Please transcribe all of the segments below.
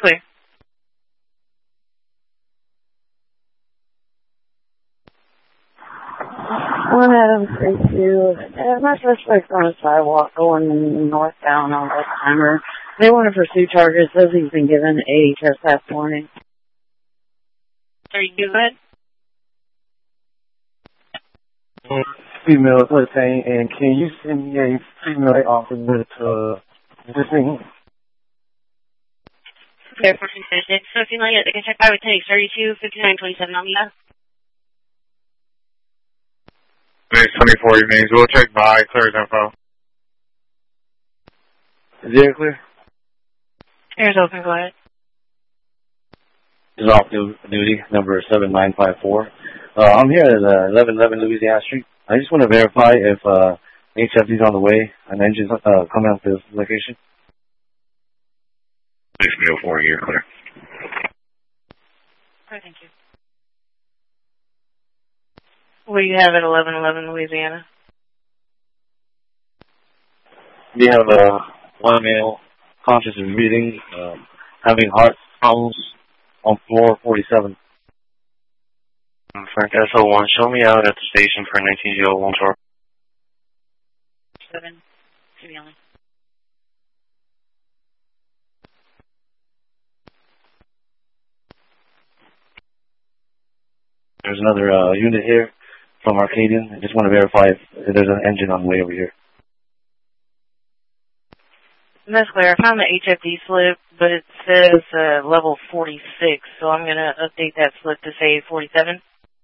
Clear. One Adam 32. My suspect's on a sidewalk going northbound on Westheimer. They want to pursue charges. Says he's been given a trespass warning. 32, go ahead. Female lieutenant, and can you send me a female officer to this thing? Clear, 1436. So if you like it, they can check by with takes 32, 59, 27 on the left. Next 24 evenings, we'll check by, clear info. Is the air clear? Air's open, go ahead. This is off duty, number 7954. I'm here at 1111 Louisiana Street. I just want to verify if HFD's on the way, an engine's coming out to this location. 604, you're clear. Alright, thank you. What do you have at 1111 Louisiana? We have one male conscious and breathing, having heart problems on floor 47. Frank SO1, show me out at the station for 1901 tour. 7, to be honest. There's another unit here from Arcadian. I just want to verify if there's an engine on the way over here. That's clear. I found the HFD slip, but it says level 46, so I'm going to update that slip to say 47.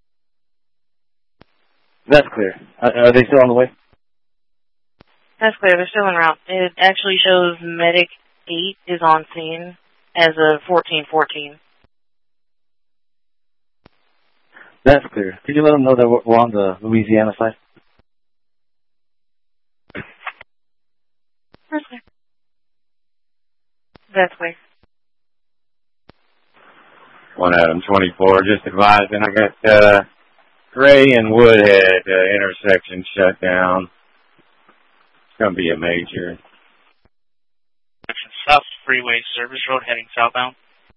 That's clear. Are they still on the way? That's clear. They're still en route. It actually shows Medic 8 is on scene as of 1414. That's clear. Could you let them know that we're on the Louisiana side? That's clear. That's clear. 1 Adam 24, just advising I got Gray and Woodhead intersection shut down. It's going to be a major. South Freeway Service Road heading southbound.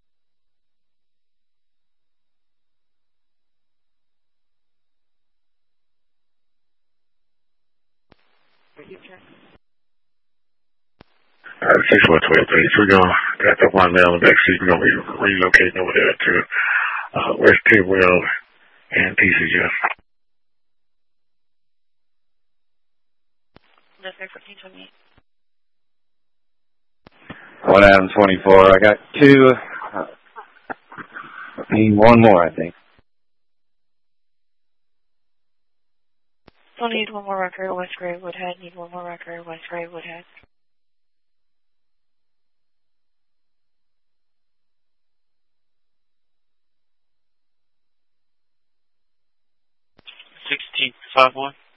All right, 6123. We're going to got the one male in the back seat. We're going to be relocating over there to West Tidwell and PCF. That's clear, 1428. 1 Adam 24. I got two. I need one more, I think. Still need one more record, West Gray Woodhead. Need one more record, West Gray Woodhead. $16.51.